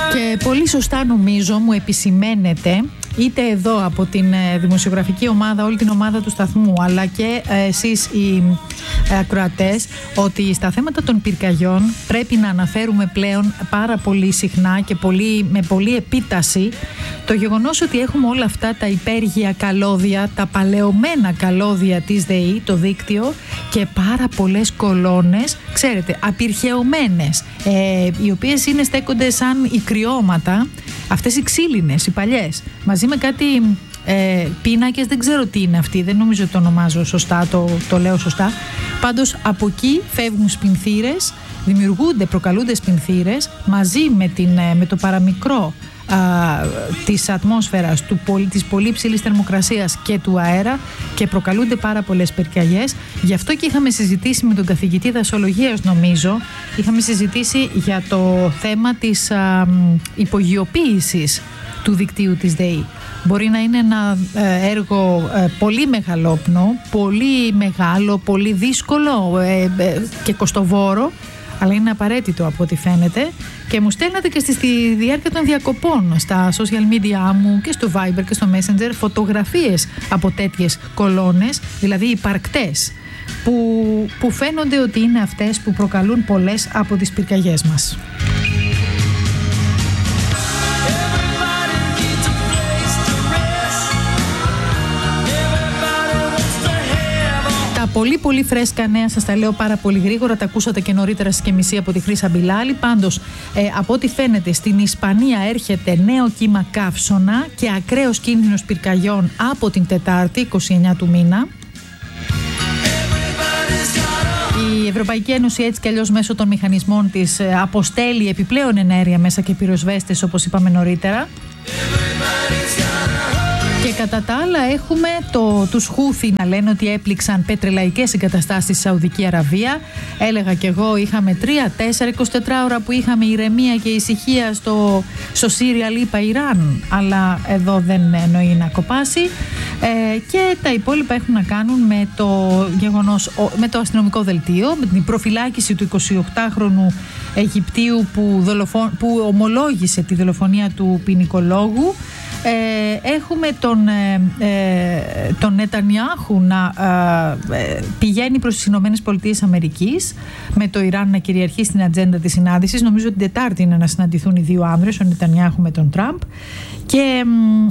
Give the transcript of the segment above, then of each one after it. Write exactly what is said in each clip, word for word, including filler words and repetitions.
Και πολύ σωστά νομίζω μου επισημαίνεται, είτε εδώ από την δημοσιογραφική ομάδα, όλη την ομάδα του σταθμού, αλλά και εσείς οι ακροατές, ότι στα θέματα των πυρκαγιών πρέπει να αναφέρουμε πλέον πάρα πολύ συχνά και πολύ, με πολύ επίταση το γεγονός ότι έχουμε όλα αυτά τα υπέργεια καλώδια, τα παλαιωμένα καλώδια της ΔΕΗ, το δίκτυο, και πάρα πολλές κολόνες, ξέρετε, απειρχαιωμένες, ε, οι οποίες είναι, στέκονται σαν οι κρυώματα, αυτές οι ξύλινες, οι παλιές, μαζί με κάτι ε, πίνακες, δεν ξέρω τι είναι αυτοί, δεν νομίζω ότι το ονομάζω σωστά, το, το λέω σωστά. Πάντως από εκεί φεύγουν σπινθήρες, δημιουργούνται, προκαλούνται σπινθήρες μαζί με, την, με το παραμικρό α, της ατμόσφαιρας, του, της πολύ ψηλής θερμοκρασίας και του αέρα, και προκαλούνται πάρα πολλές πυρκαγιές. Γι' αυτό και είχαμε συζητήσει με τον καθηγητή δασολογίας, νομίζω, είχαμε συζητήσει για το θέμα της α, υπογειοποίησης του δικτύου της ΔΕΗ. Μπορεί να είναι ένα ε, έργο ε, πολύ μεγαλόπνο, πολύ μεγάλο, πολύ δύσκολο ε, ε, και κοστοβόρο, αλλά είναι απαραίτητο από ό,τι φαίνεται. Και μου στέλνατε και στη, στη διάρκεια των διακοπών στα social media μου και στο Viber και στο Messenger φωτογραφίες από τέτοιες κολόνες, δηλαδή υπαρκτές, που, που φαίνονται ότι είναι αυτές που προκαλούν πολλές από τις πυρκαγιές μας. Πολύ πολύ φρέσκα νέα, σας τα λέω πάρα πολύ γρήγορα, τα ακούσατε και νωρίτερα στις και μισή από τη Χρύσα Μπιλάλη. Πάντως, ε, από ό,τι φαίνεται, στην Ισπανία έρχεται νέο κύμα καύσωνα και ακραίος κίνδυνος πυρκαγιών από την Τετάρτη, είκοσι εννέα του μήνα. Η Ευρωπαϊκή Ένωση έτσι κι αλλιώς μέσω των μηχανισμών της ε, αποστέλει επιπλέον ενέργεια μέσα και πυροσβέστες, όπως είπαμε νωρίτερα. Και κατά τα άλλα έχουμε το, τους Χούθι να λένε ότι έπληξαν πετρελαϊκές εγκαταστάσεις στη Σαουδική Αραβία. Έλεγα κι εγώ, είχαμε τρία, τέσσερα, είκοσι τέσσερα ώρα που είχαμε ηρεμία και ησυχία στο, στο Σύρια Λίπα Ιράν, αλλά εδώ δεν εννοεί να κοπάσει. Ε, και τα υπόλοιπα έχουν να κάνουν με το γεγονός, με το αστυνομικό δελτίο, με την προφυλάκηση του εικοσιοκτάχρονου Αιγυπτίου που, δολοφο, που ομολόγησε τη δολοφονία του ποινικολόγου. Ε, έχουμε τον, ε, ε, τον Νετανιάχου να ε, πηγαίνει προς τις Ηνωμένες Πολιτείες Αμερικής, με το Ιράν να κυριαρχεί στην ατζέντα της συνάντησης. Νομίζω ότι την Τετάρτη είναι να συναντηθούν οι δύο άνδρες, ο Νετανιάχου με τον Τραμπ, και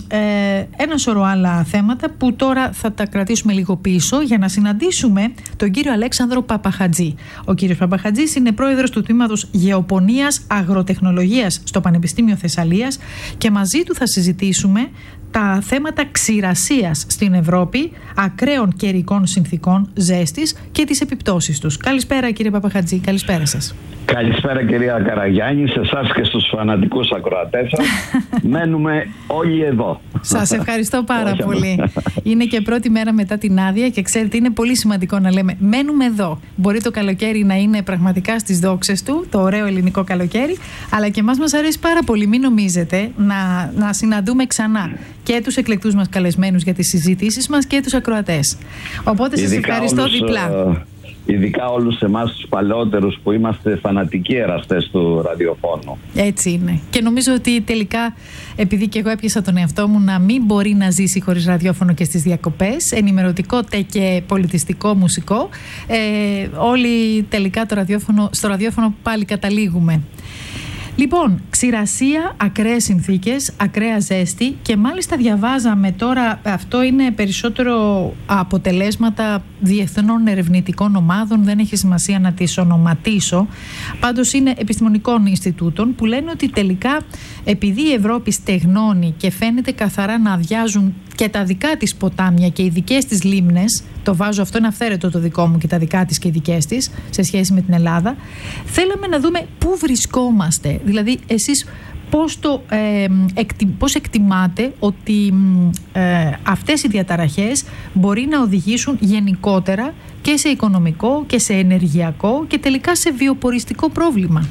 ε, ένα σωρό άλλα θέματα που τώρα θα τα κρατήσουμε λίγο πίσω για να συναντήσουμε τον κύριο Αλέξανδρο Παπαχατζή. Ο κύριος Παπαχατζής είναι πρόεδρος του τμήματος Γεωπονίας Αγροτεχνολογίας στο Πανεπιστήμιο Θεσσαλίας, και μαζί του θα συζητήσουμε τα θέματα ξηρασίας στην Ευρώπη, ακραίων καιρικών συνθήκων ζέστης και τις επιπτώσεις τους. Καλησπέρα κύριε Παπαχατζή, καλησπέρα σας. Καλησπέρα κυρία Καραγιάννη, σε εσάς και στους φανατικούς ακροατές σας. Μένουμε όλοι εδώ. Σας ευχαριστώ πάρα πολύ. Είναι και πρώτη μέρα μετά την άδεια και ξέρετε, είναι πολύ σημαντικό να λέμε μένουμε εδώ. Μπορεί το καλοκαίρι να είναι πραγματικά στις δόξες του, το ωραίο ελληνικό καλοκαίρι, αλλά και εμάς μας αρέσει πάρα πολύ. Μην νομίζετε, να, να συναντούμε ξανά και τους εκλεκτούς μας καλεσμένους για τις συζητήσεις μας και τους ακροατές. Οπότε σας ευχαριστώ όλους, διπλά. Ειδικά όλους εμάς τους παλαιότερους που είμαστε φανατικοί εραστές του ραδιοφώνου. Έτσι είναι. Και νομίζω ότι τελικά, επειδή και εγώ έπιασα τον εαυτό μου να μην μπορεί να ζήσει χωρίς ραδιόφωνο και στις διακοπές, ενημερωτικό τε και πολιτιστικό, μουσικό, ε, όλοι τελικά το ραδιόφωνο, στο ραδιόφωνο πάλι καταλήγουμε. Λοιπόν, ξηρασία, ακραίες συνθήκες, ακραία ζέστη, και μάλιστα διαβάζαμε τώρα, αυτό είναι περισσότερο αποτελέσματα διεθνών ερευνητικών ομάδων, δεν έχει σημασία να τις ονοματίσω, πάντως είναι επιστημονικών Ινστιτούτων, που λένε ότι τελικά επειδή η Ευρώπη στεγνώνει και φαίνεται καθαρά να αδειάζουν και τα δικά της ποτάμια και οι δικές της λίμνες, το βάζω αυτό, είναι αυθαίρετο το δικό μου και τα δικά της και οι δικές της σε σχέση με την Ελλάδα, θέλαμε να δούμε πού βρισκόμαστε. Δηλαδή εσείς πώς, το, ε, εκτι, πώς εκτιμάτε ότι ε, αυτές οι διαταραχές μπορεί να οδηγήσουν γενικότερα και σε οικονομικό και σε ενεργειακό και τελικά σε βιοποριστικό πρόβλημα?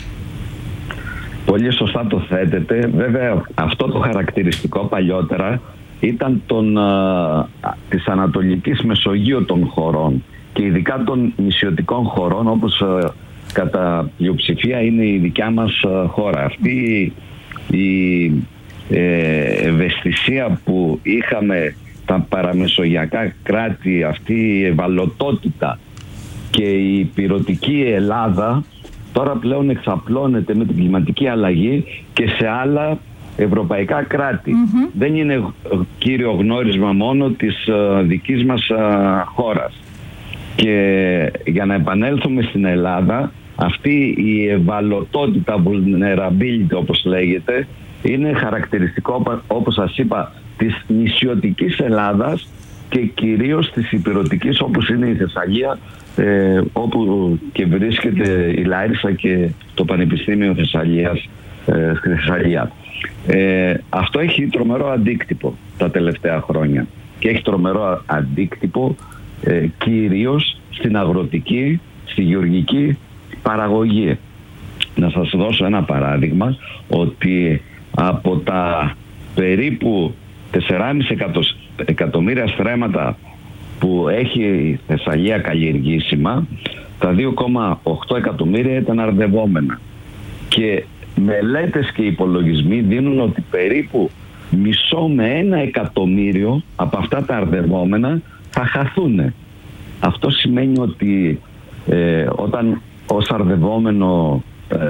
Πολύ σωστά το θέτετε. Βέβαια αυτό το χαρακτηριστικό παλιότερα ήταν των, α, της Ανατολικής Μεσογείου των χωρών και ειδικά των νησιωτικών χωρών, όπως α, κατά πλειοψηφία είναι η δικιά μας α, χώρα. Αυτή η ε, ευαισθησία που είχαμε τα παραμεσογειακά κράτη, αυτή η ευαλωτότητα και η πυρωτική Ελλάδα τώρα πλέον εξαπλώνεται με την κλιματική αλλαγή και σε άλλα ευρωπαϊκά κράτη. Mm-hmm. Δεν είναι κύριο γνώρισμα μόνο της uh, δικής μας uh, χώρας. Και για να επανέλθουμε στην Ελλάδα, αυτή η ευαλωτότητα, vulnerability όπως λέγεται, είναι χαρακτηριστικό, όπως σας είπα, της νησιωτικής Ελλάδας και κυρίως της ηπειρωτικής, όπως είναι η Θεσσαλία, ε, όπου και βρίσκεται η Λάρισα και το Πανεπιστήμιο Θεσσαλίας ε, στη Θεσσαλία. Ε, αυτό έχει τρομερό αντίκτυπο τα τελευταία χρόνια και έχει τρομερό αντίκτυπο ε, κυρίως στην αγροτική, στη γεωργική παραγωγή. Να σας δώσω ένα παράδειγμα, ότι από τα περίπου τέσσερα κόμμα πέντε εκατομμύρια στρέμματα που έχει η Θεσσαλία καλλιεργήσιμα, τα δύο κόμμα οκτώ εκατομμύρια ήταν αρδευόμενα. Και μελέτες και υπολογισμοί δίνουν ότι περίπου μισό με ένα εκατομμύριο από αυτά τα αρδευόμενα θα χαθούν. Αυτό σημαίνει ότι ε, όταν ως αρδευόμενο ε,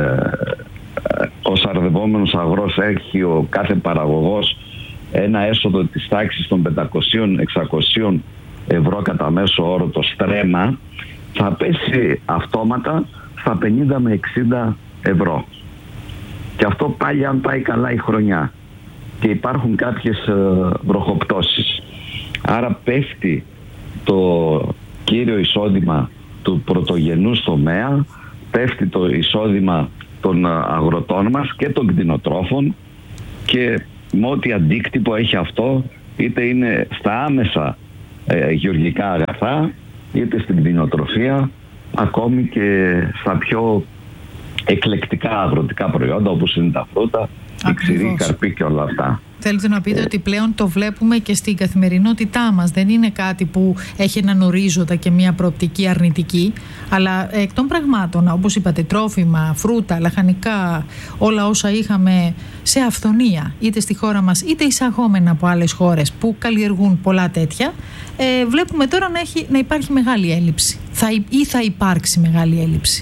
ως αρδευόμενος αγρός έχει ο κάθε παραγωγός ένα έσοδο της τάξης των πεντακόσια με εξακόσια ευρώ κατά μέσο όρο το στρέμμα, θα πέσει αυτόματα στα πενήντα με εξήντα ευρώ. Και αυτό πάλι αν πάει καλά η χρονιά και υπάρχουν κάποιες ε, βροχοπτώσεις. Άρα πέφτει το κύριο εισόδημα του πρωτογενούς τομέα, πέφτει το εισόδημα των αγροτών μας και των κτηνοτρόφων, και με ό,τι αντίκτυπο έχει αυτό, είτε είναι στα άμεσα ε, γεωργικά αγαθά, είτε στην κτηνοτροφία, ακόμη και στα πιο εκλεκτικά αγροτικά προϊόντα όπως είναι τα φρούτα, η ξηρή, η καρπή και όλα αυτά. Θέλετε να πείτε ε, ότι πλέον το βλέπουμε και στην καθημερινότητά μας. Δεν είναι κάτι που έχει έναν ορίζοντα και μια προοπτική αρνητική, αλλά εκ των πραγμάτων, όπως είπατε, τρόφιμα, φρούτα, λαχανικά, όλα όσα είχαμε σε αυθονία, είτε στη χώρα μας είτε εισαγόμενα από άλλες χώρες που καλλιεργούν πολλά τέτοια, ε, βλέπουμε τώρα να, έχει, να υπάρχει μεγάλη έλλειψη. Θα, ή θα υπάρξει μεγάλη έλλειψη.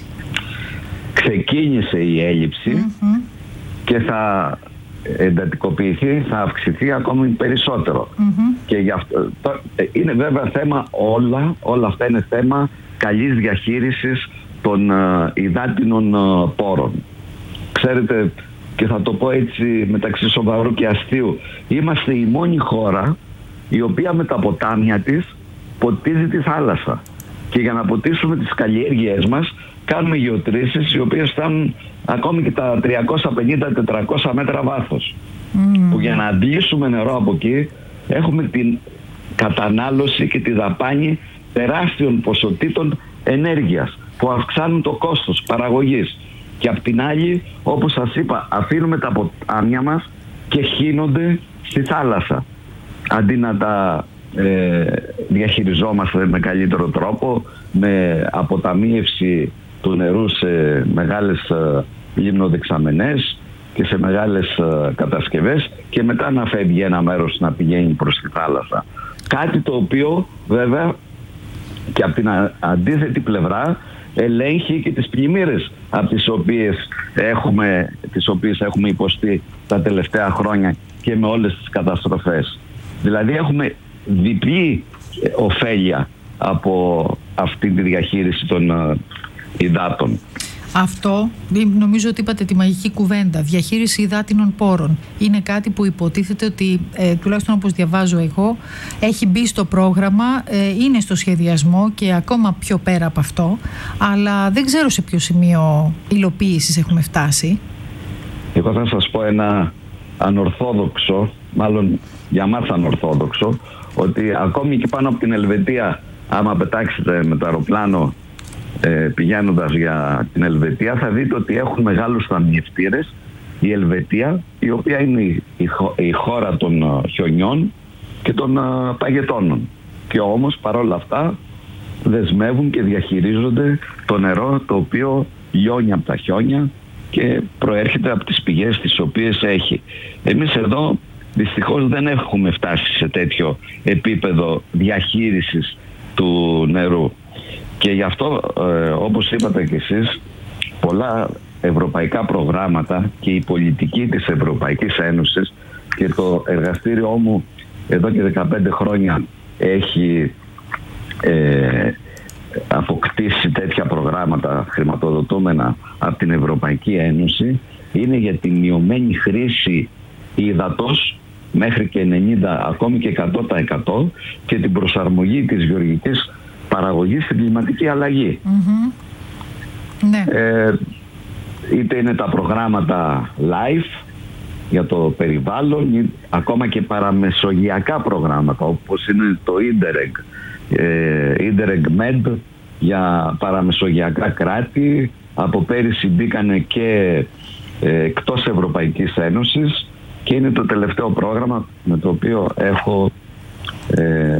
Ξεκίνησε η έλλειψη mm-hmm. και θα εντατικοποιηθεί, θα αυξηθεί ακόμη περισσότερο. Mm-hmm. Και γι' αυτό το, είναι βέβαια θέμα όλα, όλα αυτά είναι θέμα καλής διαχείρισης των uh, υδάτινων uh, πόρων. Ξέρετε, και θα το πω έτσι μεταξύ σοβαρού και αστείου, είμαστε η μόνη χώρα η οποία με τα ποτάμια της ποτίζει τη θάλασσα. Και για να ποτίσουμε τις καλλιέργειές μας κάνουμε γεωτρήσεις οι οποίες φτάνουν ακόμη και τα τριακόσια πενήντα με τετρακόσια μέτρα βάθος. Mm. Που για να αντλήσουμε νερό από εκεί έχουμε την κατανάλωση και τη δαπάνη τεράστιων ποσοτήτων ενέργειας που αυξάνουν το κόστος παραγωγής. Και απ' την άλλη, όπως σας είπα, αφήνουμε τα ποτάμια μας και χύνονται στη θάλασσα. Αντί να τα ε, διαχειριζόμαστε με καλύτερο τρόπο, με αποταμίευση του νερού σε μεγάλες ε, λιμνοδεξαμενές και σε μεγάλες ε, κατασκευές, και μετά να φεύγει ένα μέρος να πηγαίνει προς τη θάλασσα. Κάτι το οποίο βέβαια και από την αντίθετη πλευρά ελέγχει και τις πλημμύρες από τις οποίες έχουμε, τις οποίες έχουμε υποστεί τα τελευταία χρόνια και με όλες τις καταστροφές. Δηλαδή έχουμε διπλή ωφέλεια από αυτή τη διαχείριση των uh, υδάτων. Αυτό, νομίζω ότι είπατε τη μαγική κουβέντα, διαχείριση υδάτινων πόρων. Είναι κάτι που υποτίθεται ότι, ε, τουλάχιστον όπως διαβάζω εγώ, έχει μπει στο πρόγραμμα, ε, είναι στο σχεδιασμό και ακόμα πιο πέρα από αυτό, αλλά δεν ξέρω σε ποιο σημείο υλοποίησης έχουμε φτάσει. Εγώ θα σας πω ένα ανορθόδοξο, μάλλον για μας ανορθόδοξο, ότι ακόμη και πάνω από την Ελβετία, άμα πετάξετε με το αεροπλάνο ε, πηγαίνοντας για την Ελβετία, θα δείτε ότι έχουν μεγάλους θαμνιευτήρες η Ελβετία, η οποία είναι η, η, η χώρα των uh, χιονιών και των uh, παγετώνων. Και όμως παρόλα αυτά δεσμεύουν και διαχειρίζονται το νερό το οποίο λιώνει από τα χιόνια και προέρχεται από τις πηγές τις οποίες έχει. Εμείς εδώ δυστυχώς δεν έχουμε φτάσει σε τέτοιο επίπεδο διαχείρισης του νερού. Και γι' αυτό, ε, όπως είπατε κι εσείς, πολλά ευρωπαϊκά προγράμματα και η πολιτική της Ευρωπαϊκής Ένωσης, και το εργαστήριό μου εδώ και δεκαπέντε χρόνια έχει ε, αποκτήσει τέτοια προγράμματα χρηματοδοτούμενα από την Ευρωπαϊκή Ένωση, είναι για τη μειωμένη χρήση ύδατος μέχρι και ενενήντα, ακόμη και εκατό τοις εκατό, και την προσαρμογή της γεωργικής παραγωγής στην κλιματική αλλαγή. Mm-hmm. Ναι. Ε, είτε είναι τα προγράμματα LIFE για το περιβάλλον, ή ακόμα και παραμεσογειακά προγράμματα όπως είναι το Interreg, ε, Interreg Med για παραμεσογειακά κράτη. Από πέρυσι μπήκανε και ε, εκτός Ευρωπαϊκής Ένωσης, και είναι το τελευταίο πρόγραμμα με το οποίο έχω ε,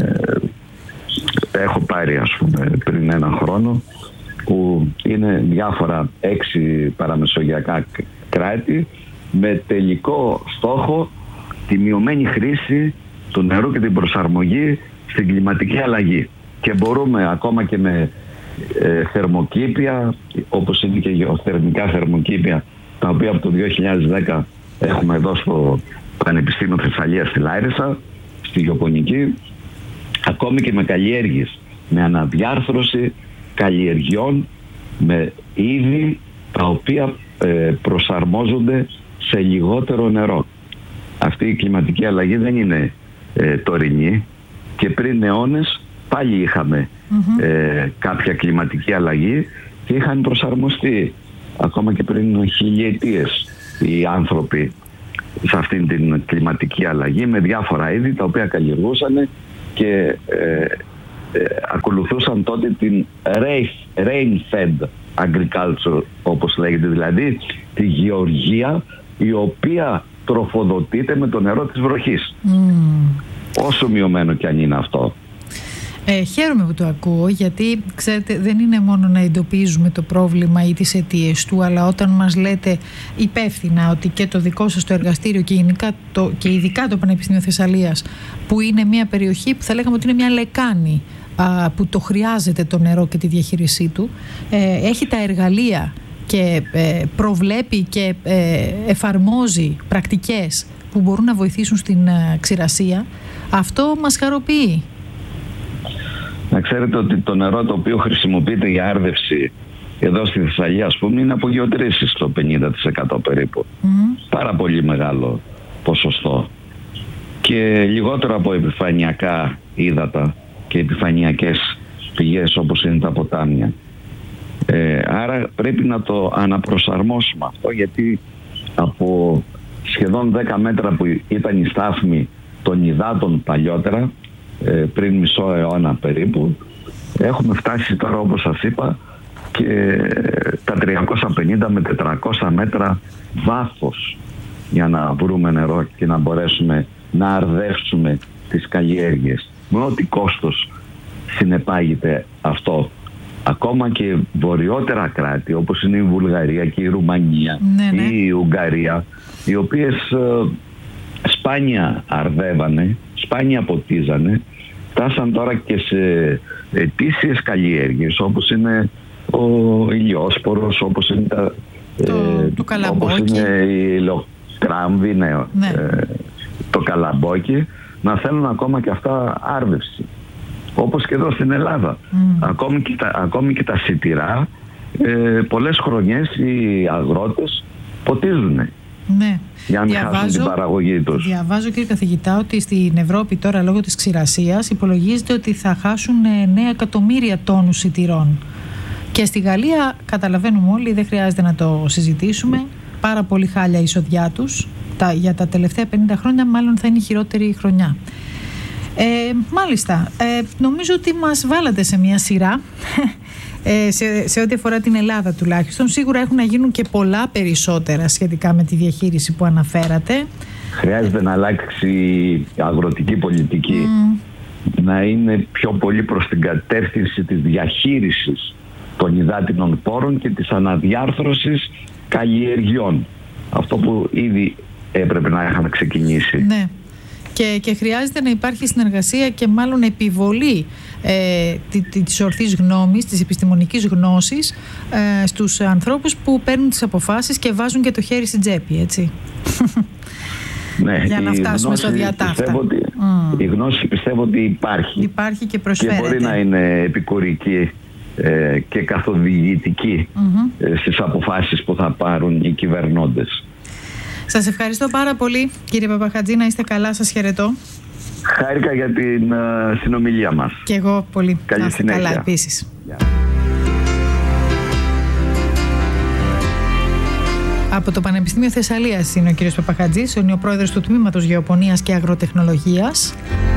έχω πάρει, ας πούμε, πριν ένα χρόνο, που είναι διάφορα έξι παραμεσογειακά κράτη με τελικό στόχο τη μειωμένη χρήση του νερού και την προσαρμογή στην κλιματική αλλαγή. Και μπορούμε ακόμα και με ε, θερμοκήπια, όπως είναι και γεωθερμικά θερμοκήπια, τα οποία από το δύο χιλιάδες δέκα έχουμε εδώ στο Πανεπιστήμιο Θεσσαλίας στη Λάρισα, στη γεωπονική, ακόμη και με καλλιέργειες, με αναδιάρθρωση καλλιεργειών, με είδη τα οποία ε, προσαρμόζονται σε λιγότερο νερό. Αυτή η κλιματική αλλαγή δεν είναι ε, τωρινή, και πριν αιώνες πάλι είχαμε mm-hmm. ε, κάποια κλιματική αλλαγή και είχαν προσαρμοστεί ακόμα και πριν χιλιετίες οι άνθρωποι σε αυτήν την κλιματική αλλαγή με διάφορα είδη τα οποία καλλιεργούσαν και ε, ε, ακολουθούσαν τότε την rain-fed agriculture, όπως λέγεται, δηλαδή τη γεωργία η οποία τροφοδοτείται με το νερό της βροχής. Mm. Όσο μειωμένο κι αν είναι αυτό. Ε, χαίρομαι που το ακούω, γιατί ξέρετε, δεν είναι μόνο να εντοπίζουμε το πρόβλημα ή τις αιτίες του, αλλά όταν μας λέτε υπεύθυνα ότι και το δικό σας το εργαστήριο και, γενικά το, και ειδικά το Πανεπιστήμιο Θεσσαλίας, που είναι μια περιοχή που θα λέγαμε ότι είναι μια λεκάνη, α, που το χρειάζεται το νερό και τη διαχείρισή του, ε, έχει τα εργαλεία και ε, προβλέπει και ε, εφαρμόζει πρακτικές που μπορούν να βοηθήσουν στην ε, ξηρασία, αυτό μας χαροποιεί. Να ξέρετε ότι το νερό το οποίο χρησιμοποιείται για άρδευση εδώ στη Θεσσαλία, ας πούμε, είναι από γεωτρήσεις το πενήντα τοις εκατό περίπου. Mm. Πάρα πολύ μεγάλο ποσοστό. Και λιγότερο από επιφανειακά ύδατα και επιφανειακές πηγές όπως είναι τα ποτάμια. Ε, άρα πρέπει να το αναπροσαρμόσουμε αυτό, γιατί από σχεδόν δέκα μέτρα που ήταν η στάθμη των υδάτων παλιότερα, πριν μισό αιώνα περίπου, έχουμε φτάσει τώρα, όπως σας είπα, και τα τριακόσια πενήντα με τετρακόσια μέτρα βάθος για να βρούμε νερό και να μπορέσουμε να αρδεύσουμε τις καλλιέργειες. Με ό,τι κόστος συνεπάγεται αυτό. Ακόμα και βορειότερα κράτη όπως είναι η Βουλγαρία και η Ρουμανία, ναι, ναι. ή η Ουγγαρία, οι οποίες ε, σπάνια αρδεύανε, σπάνια ποτίζανε, φτάσαν τώρα και σε ετήσιες καλλιέργειες όπως είναι ο ηλιόσπορος, όπως είναι, τα, το, ε, το όπως είναι η ηλιοκράμβη, ναι, ναι. Ε, το καλαμπόκι, να θέλουν ακόμα και αυτά άρδευση. Όπως και εδώ στην Ελλάδα. Mm. Ακόμη, και τα, ακόμη και τα σιτηρά, ε, πολλές χρονιές οι αγρότες ποτίζουν. Ναι. Για να μην χάσουν την παραγωγή τους. Διαβάζω, κύριε καθηγητά, ότι στην Ευρώπη τώρα λόγω της ξηρασίας υπολογίζεται ότι θα χάσουν εννέα εκατομμύρια τόνους σιτηρών. Και στη Γαλλία, καταλαβαίνουμε όλοι, δεν χρειάζεται να το συζητήσουμε, πάρα πολύ χάλια η εισοδιά τους. Τα, για τα τελευταία πενήντα χρόνια μάλλον θα είναι η χειρότερη χρονιά. Ε, μάλιστα, ε, νομίζω ότι μας βάλατε σε μια σειρά ε, σε, σε ό,τι αφορά την Ελλάδα τουλάχιστον. Σίγουρα έχουν να γίνουν και πολλά περισσότερα σχετικά με τη διαχείριση που αναφέρατε. Χρειάζεται να αλλάξει η αγροτική πολιτική, mm. να είναι πιο πολύ προς την κατεύθυνση της διαχείρισης των υδάτινων πόρων και της αναδιάρθρωσης καλλιεργιών. Αυτό που ήδη έπρεπε να είχαμε ξεκινήσει. Ναι. Και, και χρειάζεται να υπάρχει συνεργασία και μάλλον επιβολή ε, της ορθής γνώμης, της επιστημονικής γνώσης ε, στους ανθρώπους που παίρνουν τις αποφάσεις και βάζουν και το χέρι στην τσέπη, έτσι. Ναι, για να φτάσουμε στο διατάφτα. Ότι, mm. Η γνώση πιστεύω ότι υπάρχει. Υπάρχει και προσφέρεται. Και μπορεί να είναι επικουρική ε, και καθοδηγητική mm-hmm. ε, στις αποφάσεις που θα πάρουν οι κυβερνώντες. Σας ευχαριστώ πάρα πολύ, κύριε Παπαχατζή, να είστε καλά, σας χαιρετώ. Χάρηκα για την uh, συνομιλία μας. Και εγώ πολύ. Καλή να είστε συνέχεια. Καλά επίσης. Yeah. Από το Πανεπιστήμιο Θεσσαλίας είναι ο κύριος Παπαχατζής, ο νεοπρόεδρος του Τμήματος Γεωπονίας και Αγροτεχνολογίας.